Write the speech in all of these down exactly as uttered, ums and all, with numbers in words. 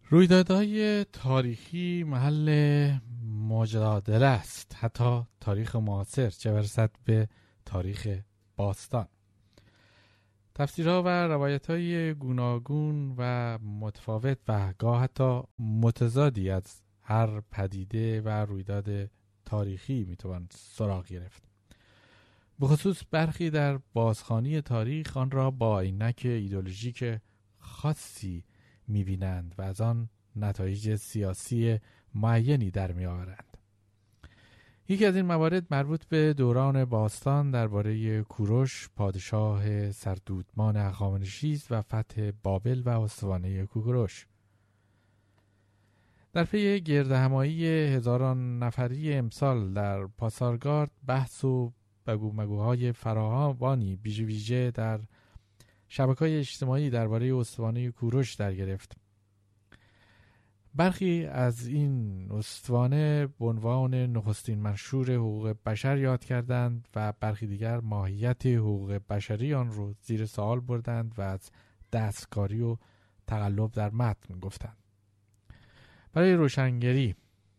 رویدادهای تاریخی محل مجادله است، حتی تاریخ معاصر، چه برسد به تاریخ باستان. تفسیرها و روایت‌های گوناگون و متفاوت و گاه حتی متضادی از هر پدیده و رویداد تاریخی میتوان سراغ گرفت. به خصوص برخی در بازخوانی تاریخ آن را با عینک ایدئولوژیک خاصی می‌بینند و از آن نتایج سیاسی معینی در می‌آورند. یکی از این موارد مربوط به دوران باستان درباره کوروش، پادشاه سردودمان هخامنشی است و فتح بابل و استوانه کوروش. در پی گردهمایی هزاران نفری امسال در پاسارگارد بحث و بگو مگوهای فراوانی ویژه ویژه در شبکه‌های اجتماعی درباره استوانه کوروش در گرفت. برخی از این استوانه به عنوان نخستین منشور حقوق بشر یاد کردند و برخی دیگر ماهیت حقوق بشری آن را زیر سوال بردند و از دستکاری و تقلب در متن گفتند. برای روشنگری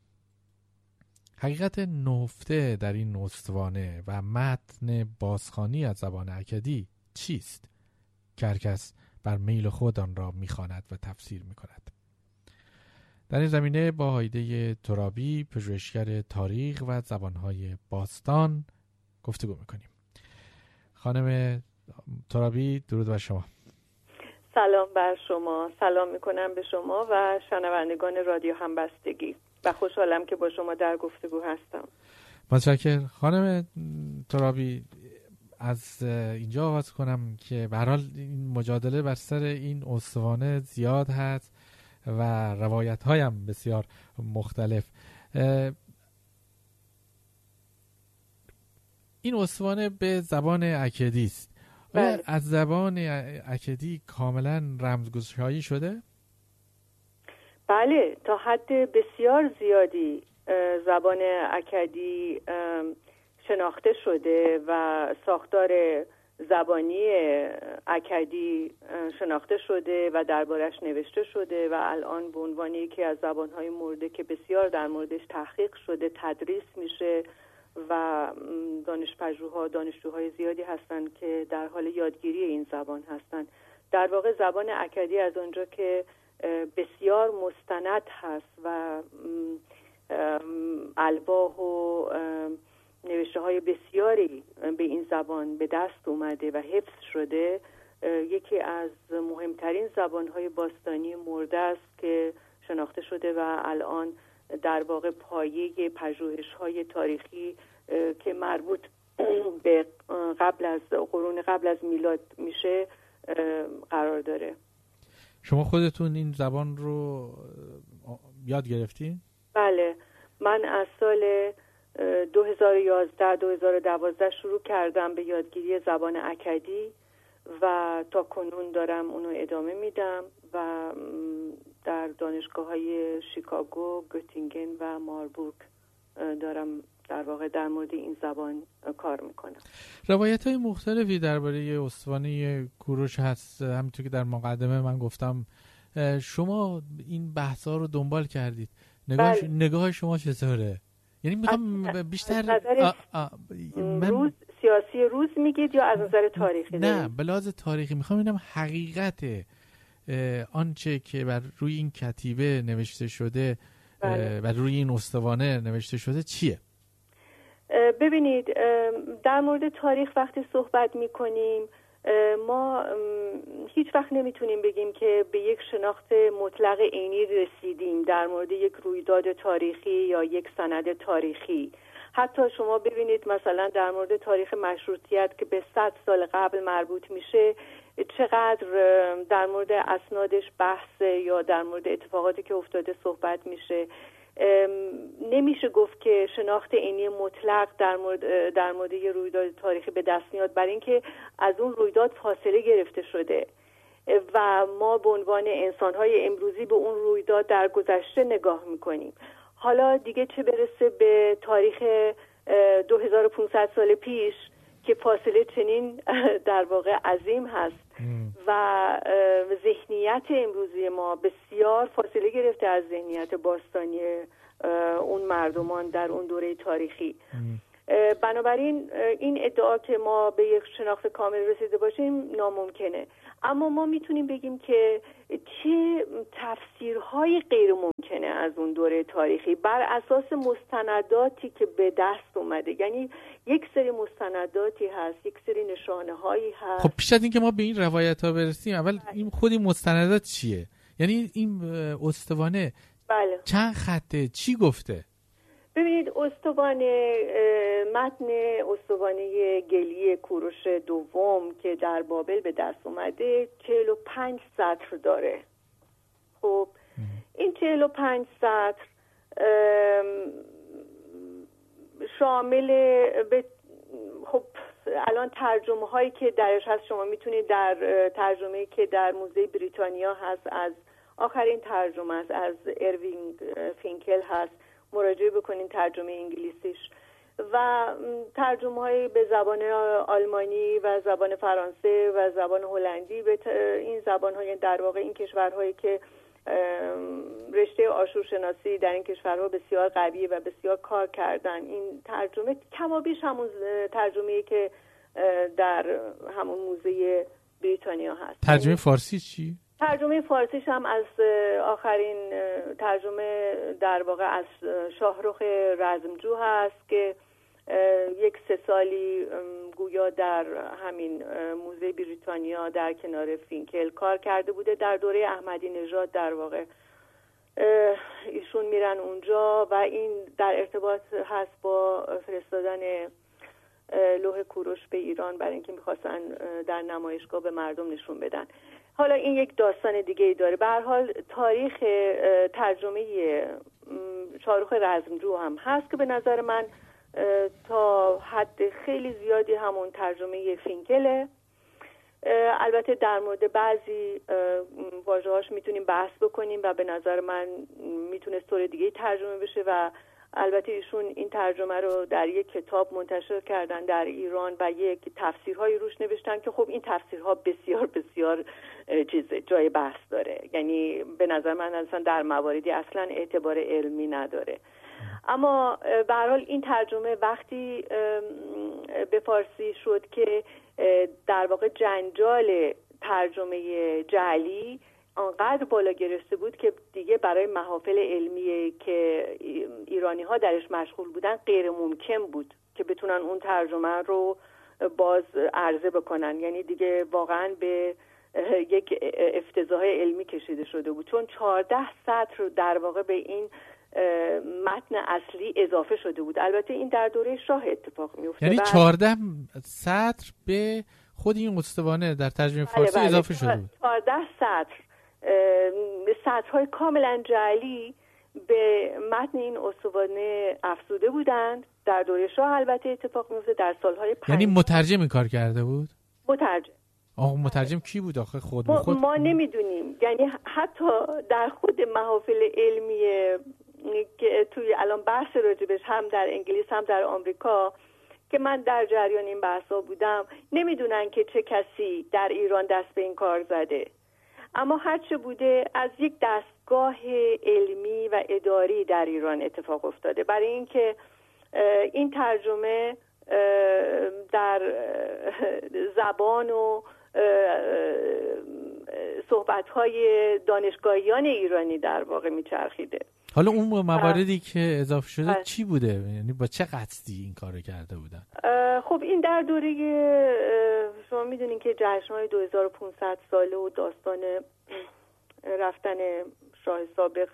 حقیقت نهفته در این استوانه و متن بازخوانی از زبان اکدی چیست که هر کس بر میل خود آن را می‌خواند و تفسیر می‌کند؟ در این زمینه با هایده ترابی، پژوهشگر تاریخ و زبان‌های باستان گفتگو می‌کنیم. خانم ترابی، درود بر شما. سلام بر شما. سلام می‌کنم به شما و شنوندگان رادیو همبستگی و خوشحالم که با شما در گفتگو هستم. متشکرم. خانم ترابی، از اینجا آغاز کنم که به هر حال این مجادله بر سر این استوانه زیاد هست و روایت‌های هم بسیار مختلف. این استوانه به زبان اکدی است. آیا از زبان اکدی کاملا رمزگشایی شده؟ بله، تا حد بسیار زیادی زبان اکدی شناخته شده و ساختار زبانی اکدی شناخته شده و دربارش نوشته شده و الان به عنوان یکی از زبانهای مورد که بسیار در موردش تحقیق شده تدریس میشه و دانشپژوها دانشجوهای زیادی هستن که در حال یادگیری این زبان هستن. در واقع زبان اکدی از اونجا که بسیار مستند هست و الواح و نوشته های بسیاری به این زبان به دست اومده و حفظ شده، یکی از مهمترین زبانهای باستانی مرده است که شناخته شده و الان در واقع پایه پژوهش‌های تاریخی که مربوط به قبل از قرون قبل از میلاد میشه قرار داره. شما خودتون این زبان رو یاد گرفتین؟ بله، من از سال دو هزار و یازده دو هزار و دوازده شروع کردم به یادگیری زبان اکدی و تا کنون دارم اونو ادامه میدم و در دانشگاه‌های شیکاگو، گوتینگن و ماربورگ دارم در واقع در مورد این زبان کار میکنم. روایت‌های مختلفی درباره استوانه کوروش هست. همونطور که در مقدمه من گفتم، شما این بحث‌ها رو دنبال کردید. نگاه, بله. نگاه شما چطوره؟ یعنی میخوام بیشتر آ آ من... روز سیاسی روز میگید یا از نظر تاریخی؟ نه، به لحاظ تاریخی میخوام ببینم حقیقت آنچه که بر روی این کتیبه نوشته شده، بله. بر روی این استوانه نوشته شده چیه؟ ببینید، در مورد تاریخ وقتی صحبت میکنیم ما هیچ وقت نمیتونیم بگیم که به یک شناخت مطلق عینی رسیدیم در مورد یک رویداد تاریخی یا یک سند تاریخی. حتی شما ببینید مثلا در مورد تاریخ مشروطیت که به صد سال قبل مربوط میشه، چقدر در مورد اسنادش بحث یا در مورد اتفاقاتی که افتاده صحبت میشه. نمیشه گفت که شناخت عینی مطلق در مورد در مورد یه رویداد تاریخی به دست میاد، برای اینکه از اون رویداد فاصله گرفته شده و ما به عنوان انسان‌های امروزی به اون رویداد در گذشته نگاه میکنیم. حالا دیگه چه برسه به تاریخ دو هزار و پانصد سال پیش که فاصله چنین در واقع عظیم هست و ذهنیت امروزی ما بسیار فاصله گرفته از ذهنیت باستانی اون مردمان در اون دوره تاریخی. بنابراین این ادعا که ما به یک شناخت کامل رسیده باشیم ناممکنه، اما ما میتونیم بگیم که چه تفسیرهای غیر ممکنه از اون دوره تاریخی بر اساس مستنداتی که به دست اومده. یعنی یک سری مستنداتی هست، یک سری نشانه هایی هست. خب پیش از این که ما به این روایت ها برسیم، اول این خود این مستندات چیه؟ یعنی این استوانه بله. چند خطه، چی گفته؟ ببینید استوانه، متن استوانه گلی کوروش دوم که در بابل به دست اومده چهل و پنج سطر داره. خب این چهل و پنج سطر شامل به خب الان ترجمه هایی که درش هست شما میتونید در ترجمه که در موزه بریتانیا هست از آخرین ترجمه است، از اروینگ فینکل هست، مراجعه بکنین ترجمه انگلیسیش، و ترجمه های به زبان آلمانی و زبان فرانسه و زبان هلندی. به این زبان های در واقع این کشورهایی که رشته آشورشناسی در این کشورها بسیار قویه و بسیار کار کردن، این ترجمه کمابیش همون ترجمه‌ای که در همون موزه بریتانیا هست. ترجمه فارسی چی؟ ترجمه فارسیش هم از آخرین ترجمه در واقع از شاهرخ رزمجو هست که یک سه سالی گویا در همین موزه بریتانیا در کنار فینکل کار کرده بوده. در دوره احمدی نژاد در واقع ایشون میرن اونجا و این در ارتباط هست با فرستادن لوح کوروش به ایران برای اینکه میخواستن در نمایشگاه به مردم نشون بدن. حالا این یک داستان دیگه ای داره. به هر حال تاریخ ترجمه شاهرخ رزمجو هم هست که به نظر من تا حد خیلی زیادی همون ترجمه فینکله. البته در مورد بعضی واژه‌هاش میتونیم بحث بکنیم و به نظر من میتونه طور دیگه ترجمه بشه و البته ایشون این ترجمه رو در یک کتاب منتشر کردن در ایران و یک تفسیرهایی روش نوشتن که خب این تفسیرها بسیار بسیار چیز جای بحث داره. یعنی به نظر من اصلا در مواردی اصلا اعتبار علمی نداره. اما به هر حال این ترجمه وقتی به فارسی شد که در واقع جنجال ترجمه جعلی آنقدر بالا گرفته بود که دیگه برای محافل علمی که ایرانی ها درش مشغول بودن غیر ممکن بود که بتونن اون ترجمه رو باز عرضه بکنن. یعنی دیگه واقعا به یک افتضاح علمی کشیده شده بود، چون چهارده سطر در واقع به این متن اصلی اضافه شده بود. البته این در دوره شاه اتفاق میفته. یعنی چهارده سطر به خود این استوانه در ترجمه فارسی بله بله. اضافه شده بود. چهارده سطر سطرهای کاملا جعلی به متن این استوانه افزوده بودند. در دوره شاه البته اتفاق میفته در سالهای پنج. یعنی مترجم این کار کرده بود؟ مترجم. آه مترجم کی بود آخه؟ خود ما, خود ما نمیدونیم. یعنی حتی در خود محافل علمی که توی الان بحث راجبش هم در انگلیس هم در آمریکا که من در جریان این بحثا بودم نمیدونن که چه کسی در ایران دست به این کار زده. اما هرچه بوده از یک دستگاه علمی و اداری در ایران اتفاق افتاده برای اینکه این ترجمه در زبان و صحبت‌های دانشگاهیان ایرانی در واقع میچرخیده. حالا اون مواردی که اضافه شده اه. چی بوده؟ یعنی با چه قصدی این کارو کرده بودن؟ خب این در دوره شما میدونین که جشن‌های دو هزار و پانصد ساله و داستان رفتن شاه سابق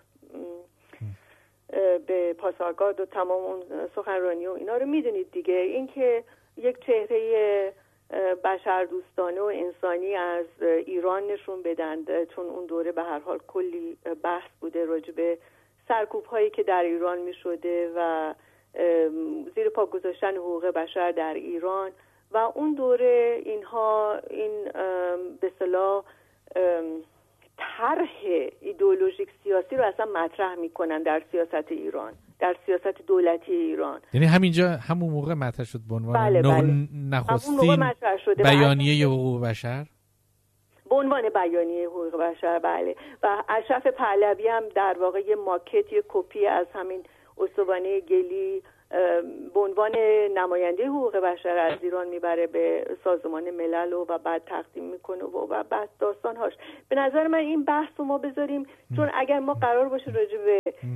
به پاسارگاد و تمام اون سخنرانی و اینا رو میدونید دیگه. این که یک چهره بشر دوستانه و انسانی از ایران نشون بدن، چون اون دوره به هر حال کلی بحث بوده راجع به سرکوب هایی که در ایران می شده و زیر پا گذاشتن حقوق بشر در ایران و اون دوره اینها این به اصطلاح طرح ایدئولوژیک سیاسی رو اصلا مطرح میکنن در سیاست ایران، در سیاست دولتی ایران. یعنی همینجا همون موقع مطرح شد به عنوان بله بله. نخستین بیانیه حقوق بشر، به عنوان بیانیه حقوق بشر. بله. و اشرف پهلوی هم در واقع یه ماکت، یه کپی از همین استوانه گلی به عنوان نماینده حقوق بشر از ایران میبره به سازمان ملل و بعد تقدیم میکنه و بعد داستانهاش. به نظر من این بحث رو ما بذاریم، چون اگر ما قرار باشه راجع به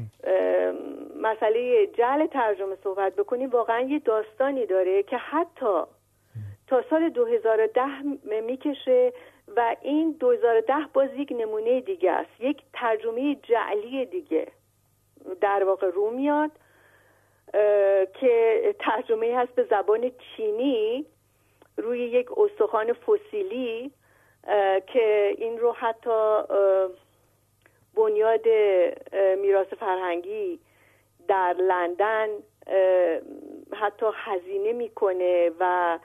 مسئله جعل ترجمه صحبت بکنیم، واقعا یه داستانی داره که حتی تا سال دو هزار و ده میکشه و این دو هزار و ده باز یک نمونه دیگه است، یک ترجمه جعلی دیگه در واقع رو میاد که ترجمه هست به زبان چینی روی یک استخوان فسیلی که این رو حتی بنیاد میراث فرهنگی در لندن حتی هزینه میکنه و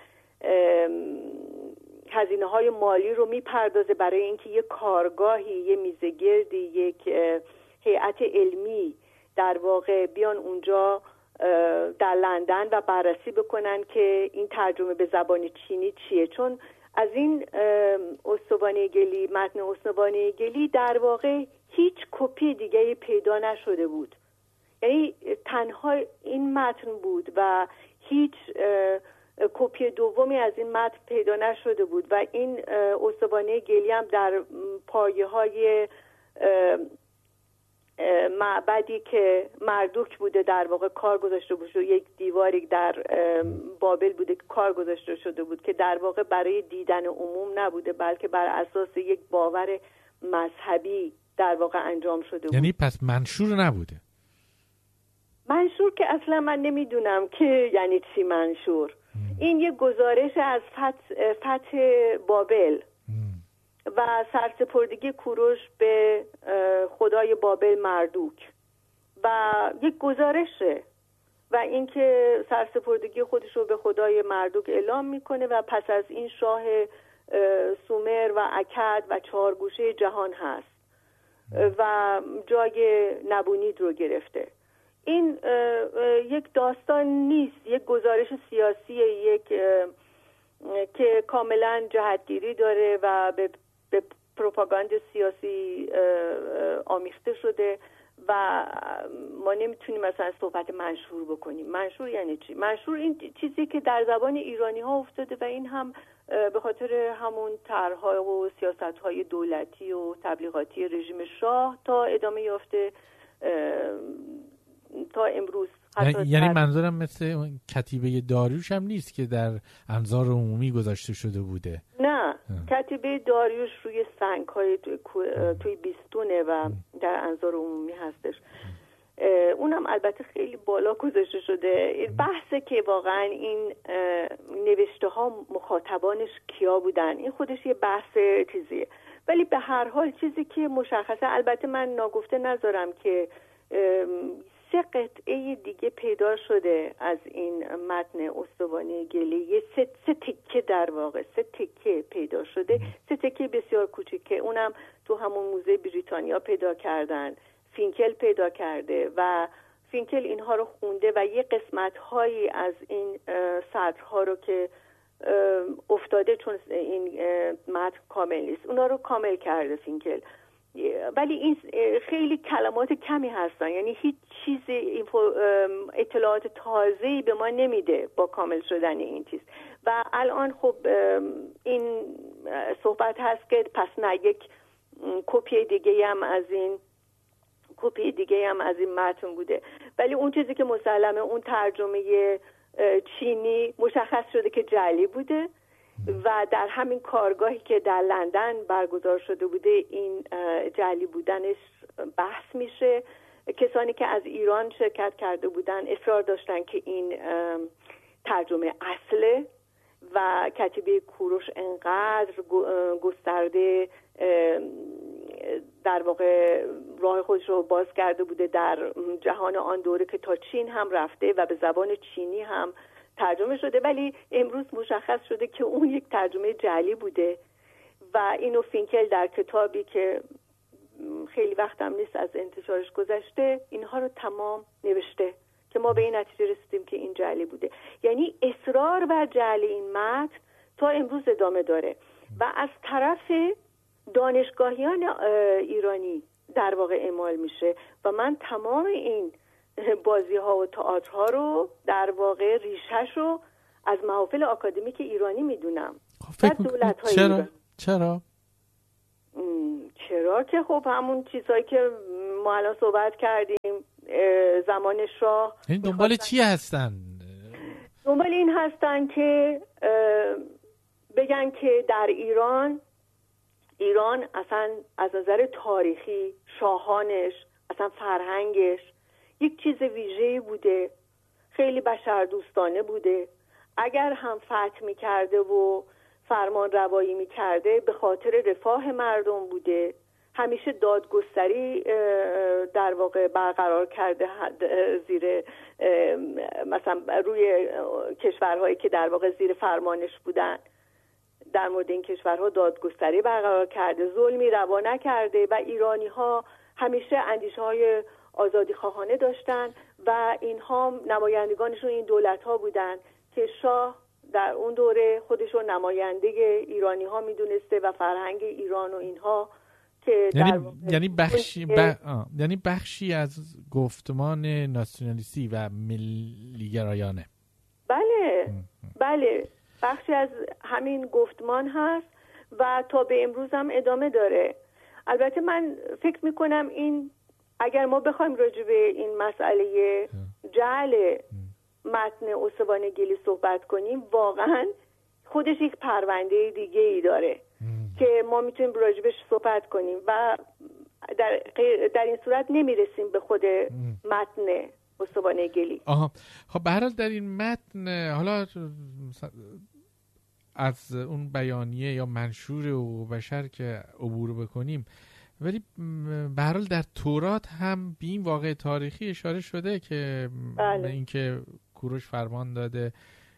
هزینه های مالی رو میپردازه برای اینکه یک کارگاهی، یه میزگردی، یک هیئت علمی در واقع بیان اونجا در لندن و بررسی بکنن که این ترجمه به زبان چینی چیه. چون از این استوانه گلی، متن استوانه گلی در واقع هیچ کپی دیگه پیدا نشده بود، یعنی تنها این متن بود و هیچ کپی دومی از این متن پیدا نشده بود و این استوانه گلی هم در پایه های معبدی که مردوک بوده در واقع کار گذاشته بود، یک دیواری در بابل بوده که کار گذاشته شده بود که در واقع برای دیدن عموم نبوده، بلکه بر اساس یک باور مذهبی در واقع انجام شده بود. یعنی پس منشور نبوده؟ منشور که اصلا من نمیدونم که یعنی چی منشور. این یک گزارش از فتح, فتح بابل و سرسپردگی کوروش به خدای بابل مردوک و یک گزارشه و اینکه سرسپردگی خودش رو به خدای مردوک اعلام میکنه و پس از این شاه سومر و اکد و چهارگوشه جهان هست و جای نبونید رو گرفته. این یک داستان نیست، یک گزارش سیاسیه، یک که کاملا جهتگیری داره و به به پروپاگاند سیاسی آمیخته شده و ما نمیتونیم مثلا صحبت منشور بکنیم. منشور یعنی چی؟ منشور این چیزی که در زبان ایرانی ها افتاده و این هم به خاطر همون طرح‌ها و سیاست‌های دولتی و تبلیغاتی رژیم شاه تا ادامه یافته تا امروز. یعنی منظورم مثل کتیبه داریوش هم نیست که در انظار عمومی گذاشته شده بوده؟ نه، کتیبه داریوش روی سنگ‌های توی, توی بیستونه و در انظار عمومی هستش. اونم البته خیلی بالا گذاشته شده. بحثه که واقعا این نوشته ها مخاطبانش کیا بودن، این خودش یه بحث چیزیه، ولی به هر حال چیزی که مشخصه، البته من ناگفته نذارم که سه قطعه دیگه پیدا شده از این متن استوانه گلی، یه سه, سه تکه در واقع سه تکه پیدا شده، سه تکه بسیار کوچیکه، اونم تو همون موزه بریتانیا پیدا کردن، فینکل پیدا کرده و فینکل اینها رو خونده و یه قسمت هایی از این سطرها رو که افتاده، چون این متن کامل نیست، اونا رو کامل کرده فینکل، ولی این خیلی کلمات کمی هستن، یعنی هیچ چیز اطلاعات تازه‌ای به ما نمیده با کامل شدن این چیز. و الان خب این صحبت هست که پس نه یک کپی دیگه هم از این کپی دیگه هم از این متن بوده، ولی اون چیزی که مسلمه اون ترجمه چینی مشخص شده که جعلی بوده و در همین کارگاهی که در لندن برگزار شده بوده این جعلی بودنش بحث میشه. کسانی که از ایران شرکت کرده بودن اصرار داشتن که این ترجمه اصله و کتیبه کوروش انقدر گسترده در واقع راه خودش رو باز کرده بوده در جهان آن دوره که تا چین هم رفته و به زبان چینی هم ترجمه شده، ولی امروز مشخص شده که اون یک ترجمه جعلی بوده و اینو فینکل در کتابی که وقتم نیست از انتشارش گذشته، اینها رو تمام نوشته که ما به این نتیجه رسیدیم که این جعلی بوده. یعنی اصرار بر جعل این متن تا امروز ادامه داره و از طرف دانشگاهیان ایرانی در واقع اعمال میشه و من تمام این بازی ها و تئاترها رو در واقع ریشش رو از محافل آکادمیک ایرانی میدونم. فکر دولت‌های چرا؟ ایران. چرا؟ چرا که خب همون چیزهایی که ما الان صحبت کردیم، زمان شاه. این دنبال چی هستن؟ دنبال این هستن که بگن که در ایران ایران اصلا از نظر تاریخی، شاهانش، اصلا فرهنگش یک چیز ویژه‌ای بوده، خیلی بشردوستانه بوده. اگر هم فتح می‌کرده و فرمان روایی می‌کرده به خاطر رفاه مردم بوده، همیشه دادگستری در واقع برقرار کرده زیر مثلا روی کشورهایی که در واقع زیر فرمانش بودن. در مورد این کشورها دادگستری برقرار کرده، ظلمی روا نکرده و ایرانی‌ها همیشه اندیشه‌های آزادی خواهانه داشتن و اینها نمایندگانشون این دولت‌ها بودن که شاه در اون دوره خودش رو نماینده ایرانی‌ها میدونسته و فرهنگ ایران و اینها که یعنی در یعنی بخشی ب... یعنی بخشی از گفتمان ناسیونالیستی و ملی‌گرایانه. بله بله بخشی از همین گفتمان هست و تا به امروز هم ادامه داره. البته من فکر میکنم این اگر ما بخوایم راجع به این مسئله جعل متن استوان گلی صحبت کنیم، واقعا خودش یک پرونده دیگه ای داره که ما میتونیم راجبش صحبت کنیم و در, در این صورت نمیرسیم به خود متن استوان گلی. آها خب به هر حال در این متن حالا از اون بیانیه یا منشور حقوق بشر که عبور بکنیم، ولی به هر حال در تورات هم به این واقع تاریخی اشاره شده که بله. اینکه کوروش فرمان داده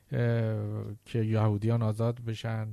که یهودیان آزاد بشن،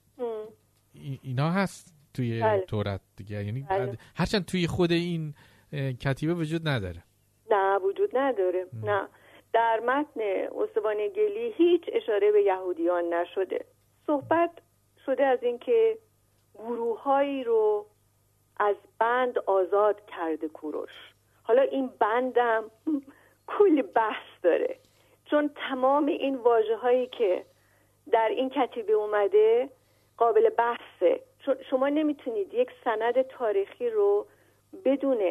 اینا هست توی بله. تورات دیگه، یعنی بله. هرچند توی خود این کتیبه وجود نداره. نه وجود نداره. م. نه در متن استوان گلی هیچ اشاره به یهودیان نشده. صحبت شده از اینکه گروه‌هایی رو از بند آزاد کرده کوروش. حالا این بندم کلی بحث داره، چون تمام این واژه‌هایی که در این کتیبه اومده قابل بحثه. چون شما نمیتونید یک سند تاریخی رو بدون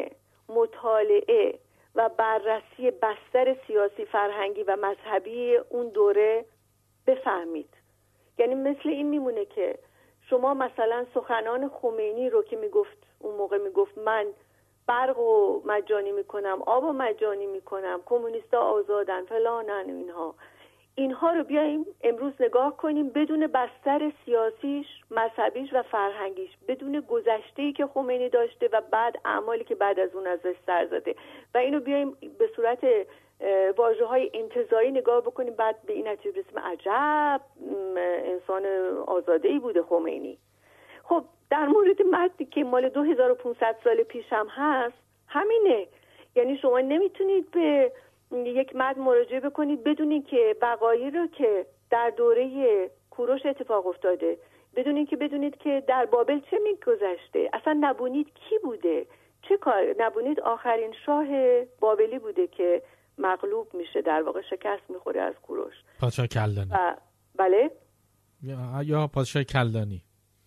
مطالعه و بررسی بستر سیاسی، فرهنگی و مذهبی اون دوره بفهمید. یعنی مثل این میمونه که شما مثلا سخنان خمینی رو که میگفت اون موقع میگفت من برق و مجانی میکنم، آب و مجانی میکنم، کمونیستا آزادن فلانن، اینها اینها رو بیایم امروز نگاه کنیم بدون بستر سیاسیش، مذهبیش و فرهنگیش، بدون گذشته‌ای که خمینی داشته و بعد اعمالی که بعد از اون ازش سر زده و اینو بیایم به صورت واژه‌های انتزاعی نگاه بکنیم، بعد به این نتیجه برسیم عجب انسان آزاده‌ای بوده خمینی. خب در مورد متنی که مال دو هزار و پانصد سال پیش هم هست همینه. یعنی شما نمیتونید به یک متن مراجعه بکنید بدون اینکه وقایعی رو که در دوره کوروش اتفاق افتاده، بدون اینکه بدونید که در بابل چه میگذشته، اصلا نبونید کی بوده، چه کار، نبونید آخرین شاه بابلی بوده که مغلوب میشه، در واقع شکست میخوره از کوروش، پادشاه کلدانی. و بله یا, یا پادشاه کلدانی،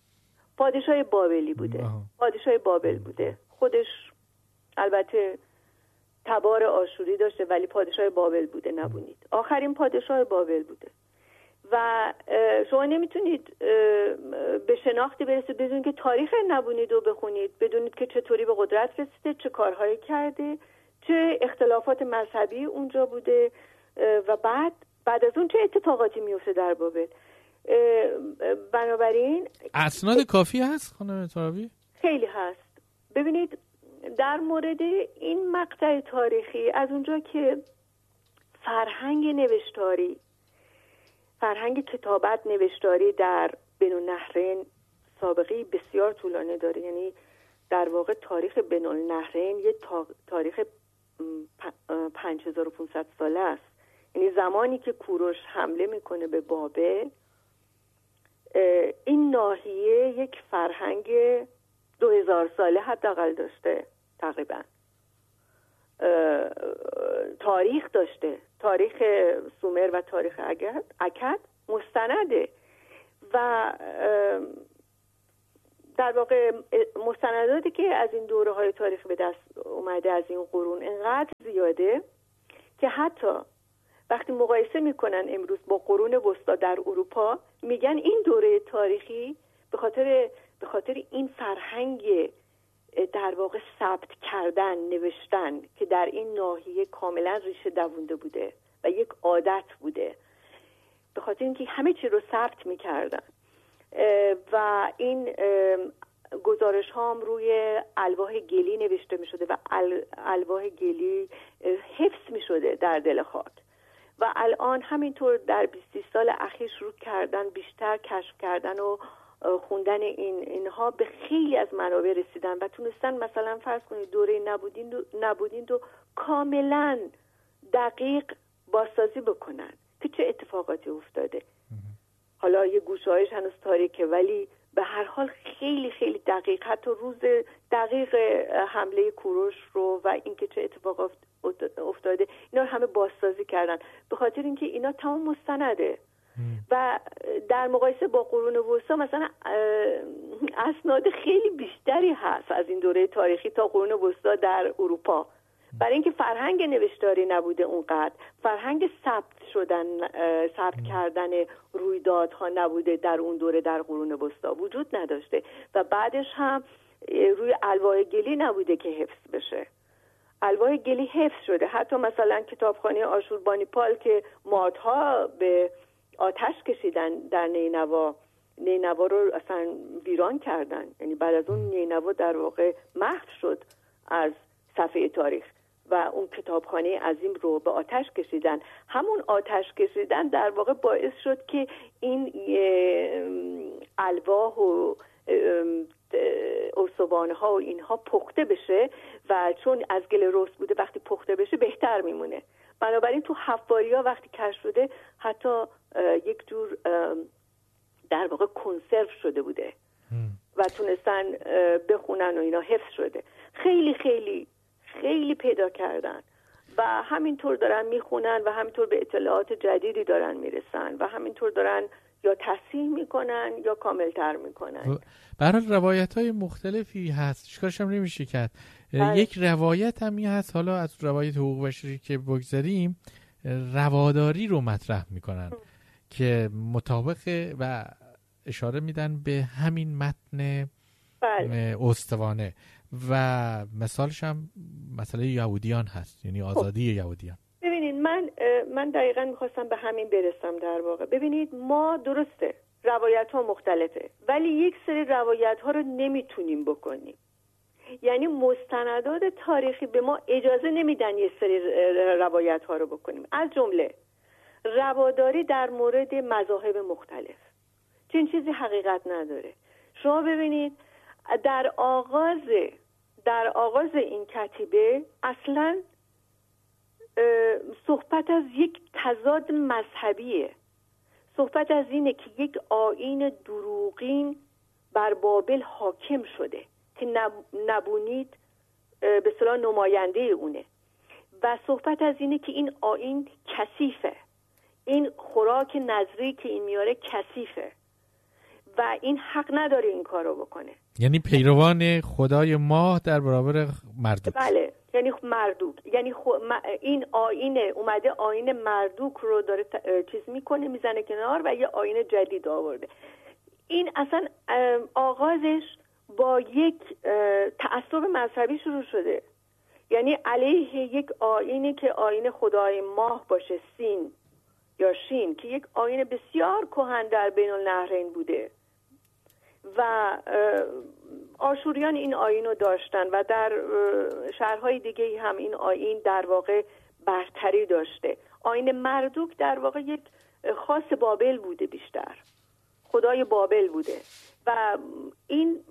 پادشاه بابلی بوده. آه. پادشاه بابل بوده. خودش البته تبار آشوری داشته ولی پادشاه بابل بوده، نبونید آخرین پادشاه بابل بوده. و شما نمیتونید به شناختی برسید بدون که تاریخ نبونید و بخونید، بدونید که چطوری به قدرت رسیده، چه کارهایی کرده، چه اختلافات مذهبی اونجا بوده و بعد بعد از اون چه اتفاقاتی میفته در بابل. بنابراین اسناد کافی هست خانم ترابی؟ خیلی هست. ببینید در مورد این مقطع تاریخی، از اونجا که فرهنگ نوشتاری، فرهنگ کتابت نوشتاری در بین النهرین سابقه بسیار طولانی داره، یعنی در واقع تاریخ بین النهرین یه تاریخ پنج هزار و پانصد ساله است. یعنی زمانی که کوروش حمله میکنه به بابل، این ناحیه یک فرهنگ دو هزار ساله حداقل داشته، تقریبا تاریخ داشته، تاریخ سومر و تاریخ اکد مستنده و در واقع مستنداتی که از این دوره های تاریخی به دست اومده از این قرون انقدر زیاده که حتی وقتی مقایسه میکنن امروز با قرون وسطا در اروپا، میگن این دوره تاریخی به خاطر به خاطر این فرهنگ در واقع ثبت کردن، نوشتن که در این ناحیه کاملا ریشه دوونده بوده و یک عادت بوده، به خاطر اینکه همه چی رو ثبت میکردن و این گزارش ها هم روی الواح گلی نوشته می شده و الواح گلی حفظ می شده در دل خاک و الان همینطور در بیست سال اخیر شروع کردن بیشتر کشف کردن و خوندن این اینها به خیلی از منابع رسیدن و تونستن مثلا فرض کنید دوره نبودین و نبودین رو کاملا دقیق بازسازی بکنن که چه اتفاقاتی افتاده. حالا یه گوشه‌هایش هنوز تاریکه ولی به هر حال خیلی خیلی دقیق، حتی روز دقیق حمله کوروش رو و اینکه چه اتفاق افتاده اینا رو همه بازسازی کردن به خاطر اینکه اینا تمام مستنده و در مقایسه با قرون وسطا مثلا اسناد خیلی بیشتری هست از این دوره تاریخی تا قرون وسطا در اروپا، برای اینکه فرهنگ نوشتاری نبوده اونقدر، فرهنگ ثبت شدن ثبت کردن رویدادها نبوده در اون دوره در قرون وسطا وجود نداشته و بعدش هم روی الواح گلی نبوده که حفظ بشه. الواح گلی حفظ شده، حتی مثلا کتابخانه آشوربانیپال که مادها به آتش کشیدن در نینوا، نینوا رو اصلا ویران کردن، یعنی بعد از اون نینوا در واقع محو شد از صفحه تاریخ و اون کتابخانه عظیم رو به آتش کشیدن. همون آتش کشیدن در واقع باعث شد که این الواح و استوانه ها و اینها پخته بشه و چون از گل رس بوده وقتی پخته بشه بهتر میمونه. بنابراین تو حفاری ها وقتی کشف شده حتی یک جور در واقع کنسرو شده بوده و تونستن بخونن و اینا حفظ شده. خیلی خیلی خیلی پیدا کردن و همینطور دارن میخونن و همینطور به اطلاعات جدیدی دارن میرسن و همینطور دارن یا تصحیح میکنن یا کاملتر میکنن. برای روایت های مختلفی هست، شکارش هم نمیشه کرد. یک روایت هم هست، حالا از روایت حقوق بشری که بگذاریم، رواداری رو مطرح میکنن ام. که مطابق و اشاره میدن به همین متن بله. استوانه و مثالش هم مسئله یهودیان هست، یعنی آزادی خب. یهودیان. ببینید من من دقیقاً میخواستم به همین برسم در واقع. ببینید ما درسته روایت ها مختلفه ولی یک سری روایت ها رو نمیتونیم بکنیم، یعنی مستندات تاریخی به ما اجازه نمیدن یه سری روایت ها رو بکنیم، از جمله رواداری در مورد مذاهب مختلف. چنین چیزی حقیقت نداره. شما ببینید در آغاز در آغاز این کتیبه اصلاً صحبت از یک تضاد مذهبیه، صحبت از اینه که یک آیین دروغین بر بابل حاکم شده که نبونید به اصطلاح نماینده اونه و صحبت از اینه که این آیین کثیفه، این خوراک نظری که این میاره کثیفه و این حق نداره این کارو بکنه. یعنی پیروان خدای ماه در برابر مردوک. بله، یعنی مردوک، یعنی خو... این آیین اومده آیین مردوک رو داره ت... چیز میکنه میزنه کنار و یه آیین جدید آورده. این اصلا آغازش با یک تعصب مذهبی شروع شده، یعنی علیه یک آیینی که آیین خدای ماه باشه، سین یا شین، که یک آیین بسیار کهن در بین النهرین بوده و آشوریان این آیین رو داشتن و در شهرهای دیگه هم این آیین در واقع برتری داشته. آیین مردوک در واقع یک خاص بابل بوده، بیشتر خدای بابل بوده و این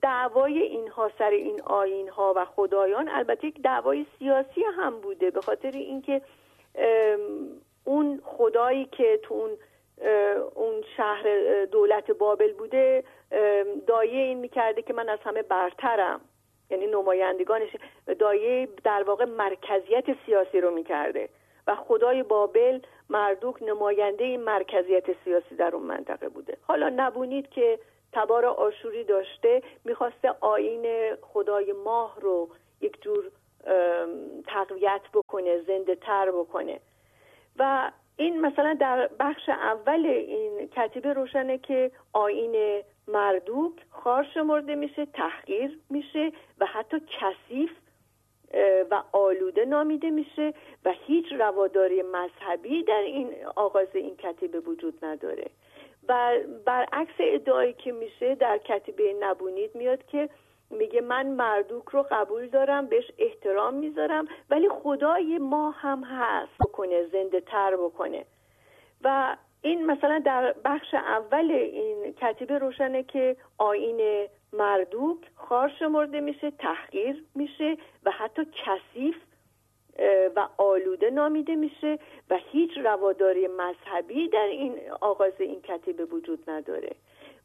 دعوای اینها سر این آیین ها و خدایان البته یک دعوای سیاسی هم بوده، به خاطر اینکه اون خدایی که تو اون اون شهر دولت بابل بوده دایه این میکرده که من از همه برترم، یعنی نمایندگانش دایه در واقع مرکزیت سیاسی رو میکرده و خدای بابل مردوک نماینده این مرکزیت سیاسی در اون منطقه بوده. حالا نبونید که تبار آشوری داشته، میخواسته آیین خدای ماه رو یک جور تقویت بکنه، زنده تر بکنه و این مثلا در بخش اول این کتیبه روشنه که آیین مردوک خوار شمرده میشه، تحقیر میشه و حتی کثیف و آلوده نامیده میشه و هیچ رواداری مذهبی در این آغاز این کتیبه وجود نداره. و برعکس ادعایی که میشه در کتیبه نبونید میاد که میگه من مردوک رو قبول دارم، بهش احترام میذارم، ولی خدای ما هم هست بکنه، زنده تر بکنه. و این مثلا در بخش اول این کتیبه روشنه که آیین مردوک خوار شمرده میشه، تحقیر میشه و حتی کثیف و آلوده نامیده میشه و هیچ رواداری مذهبی در این آغاز این کتیبه وجود نداره.